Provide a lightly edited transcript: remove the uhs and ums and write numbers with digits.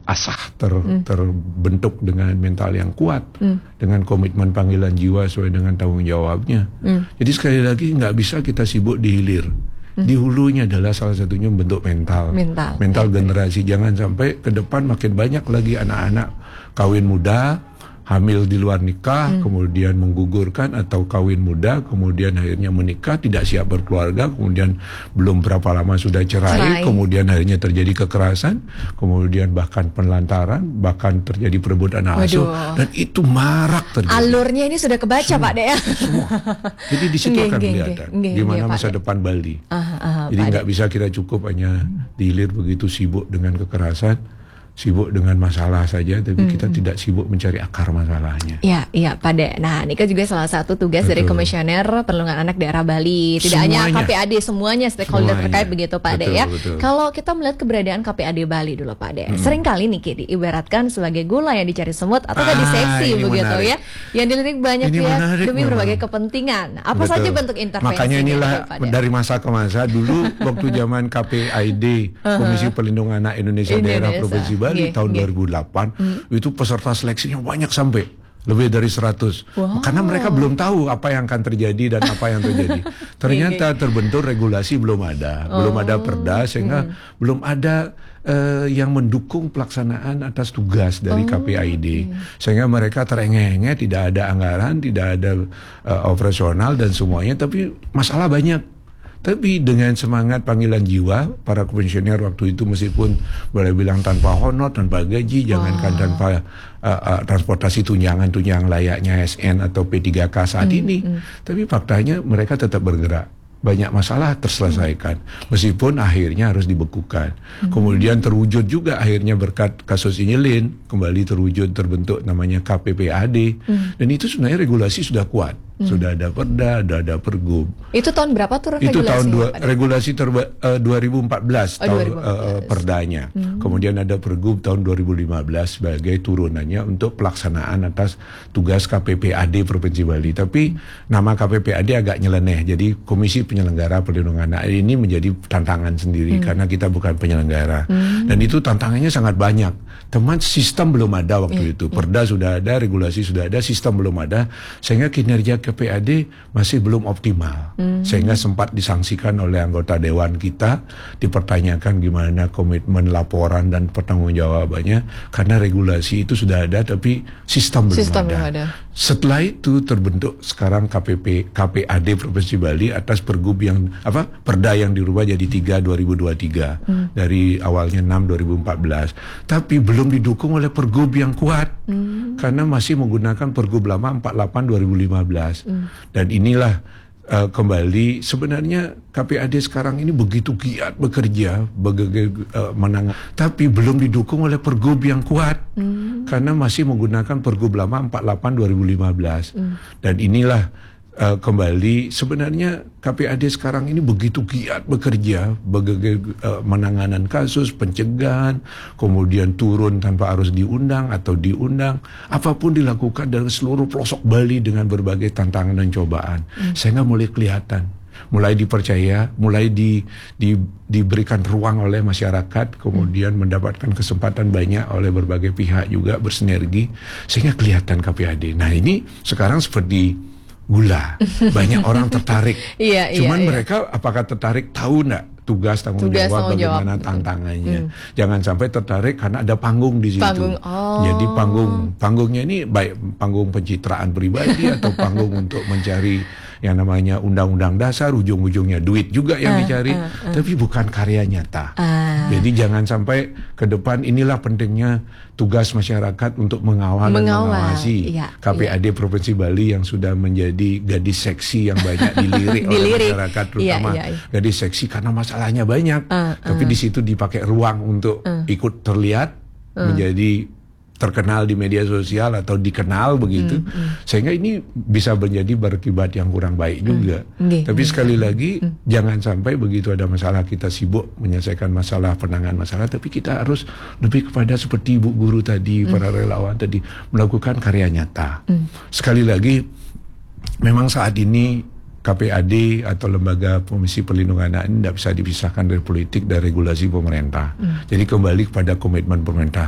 terbentuk dengan mental yang kuat, dengan komitmen panggilan jiwa sesuai dengan tanggung jawabnya. Jadi sekali lagi nggak bisa kita sibuk di hilir. Di hulunya adalah salah satunya bentuk mental generasi. Jangan sampai ke depan makin banyak lagi anak-anak kawin muda, hamil di luar nikah, kemudian menggugurkan, atau kawin muda, kemudian akhirnya menikah, tidak siap berkeluarga, kemudian belum berapa lama sudah cerai, kemudian akhirnya terjadi kekerasan, kemudian bahkan penelantaran, bahkan terjadi perebutan asuh, dan itu marak terjadi. Alurnya ini sudah kebaca Pak De ya. Semua. Jadi di situ akan kelihatan gimana masa depan Bali. Jadi nggak bisa kita cukup hanya dihilir begitu sibuk dengan kekerasan, sibuk dengan masalah saja, tapi kita tidak sibuk mencari akar masalahnya. Iya Pak De. Nah, ini kan juga salah satu tugas dari Komisioner Perlindungan Anak Daerah Bali. Tidak hanya KPAD, semuanya stakeholder terkait begitu Pak De ya. Kalau kita melihat keberadaan KPAD Bali dulu Pak De, sering kali nih diibaratkan sebagai gula yang dicari semut atau diseksi begitu ya, yang dilirik banyak pihak demi berbagai kepentingan. Apa saja bentuk intervensi? Makanya inilah dari masa ke masa. Dulu waktu zaman KPAD, Komisi Perlindungan Anak Indonesia Daerah Provinsi Bali, tahun 2008 itu peserta seleksinya banyak sampai lebih dari 100. Karena mereka belum tahu apa yang akan terjadi dan apa yang terjadi. Ternyata terbentuk regulasi belum ada perda, sehingga belum ada yang mendukung pelaksanaan atas tugas dari KPAID. Sehingga mereka terengah-engah, tidak ada anggaran, tidak ada operasional dan semuanya, tapi masalah banyak. Tapi dengan semangat panggilan jiwa, para komisioner waktu itu meskipun boleh bilang tanpa honor, tanpa gaji, jangankan tanpa transportasi tunjangan layaknya SN atau P3K saat ini, tapi faktanya mereka tetap bergerak. Banyak masalah terselesaikan, meskipun akhirnya harus dibekukan. Kemudian terwujud juga akhirnya berkat kasus Inyelin, kembali terwujud, terbentuk namanya KPPAD. Dan itu sebenarnya regulasi sudah kuat. Sudah ada perda, ada pergub. Itu tahun berapa tuh regulasi? Itu tahun regulasi 2014 tahun perdanya. Kemudian ada pergub tahun 2015 sebagai turunannya untuk pelaksanaan atas tugas KPPAD Provinsi Bali. Tapi nama KPPAD agak nyeleneh. Jadi Komisi Penyelenggara Perlindungan Anak ini menjadi tantangan sendiri karena kita bukan penyelenggara. Dan itu tantangannya sangat banyak. Teman, sistem belum ada waktu itu. Perda sudah ada, regulasi sudah ada, sistem belum ada, sehingga kinerja KPAD masih belum optimal. Sehingga sempat disangsikan oleh anggota dewan kita, dipertanyakan gimana komitmen laporan dan pertanggungjawabannya, karena regulasi itu sudah ada tapi sistem belum ada. Setelah itu terbentuk sekarang KPAD Provinsi Bali atas pergub yang perda yang dirubah jadi 3 2023 dari awalnya 6 2014. Tapi belum didukung oleh pergub yang kuat karena masih menggunakan pergub lama 48 2015. Dan inilah kembali sebenarnya KPAD sekarang ini begitu giat bekerja menang, tapi belum didukung oleh pergub yang kuat karena masih menggunakan pergub lama 48 2015. Dan inilah kembali sebenarnya KPAD sekarang ini begitu giat bekerja menanganan kasus pencegahan, kemudian turun tanpa harus diundang atau diundang, apapun dilakukan dari seluruh pelosok Bali dengan berbagai tantangan dan cobaan, sehingga mulai kelihatan, mulai dipercaya, mulai diberikan ruang oleh masyarakat, kemudian mendapatkan kesempatan banyak oleh berbagai pihak juga bersinergi, sehingga kelihatan KPAD. Nah ini sekarang seperti gula, banyak orang tertarik. Cuman mereka apakah tertarik tahu nggak tugas tanggung jawab bagaimana tantangannya. Jangan sampai tertarik karena ada panggung di situ. Jadi panggungnya ini baik panggung pencitraan pribadi atau panggung untuk mencari yang namanya undang-undang dasar, ujung-ujungnya duit juga yang dicari, tapi bukan karya nyata. Jadi jangan sampai ke depan, inilah pentingnya tugas masyarakat untuk mengawal dan mengawasi KPAD Provinsi Bali yang sudah menjadi gadis seksi yang banyak dilirik oleh masyarakat, terutama gadis seksi karena masalahnya banyak. Tapi di situ dipakai ruang untuk ikut terlihat, menjadi terkenal di media sosial atau dikenal begitu, sehingga ini bisa menjadi berakibat yang kurang baik juga. Tapi sekali lagi jangan sampai begitu ada masalah kita sibuk menyelesaikan masalah, penanganan masalah, tapi kita harus lebih kepada seperti ibu guru tadi, para relawan tadi, melakukan karya nyata. Sekali lagi, memang saat ini KPAD atau Lembaga Komisi Perlindungan Anak ini tidak bisa dipisahkan dari politik dan regulasi pemerintah. Jadi kembali kepada komitmen pemerintah.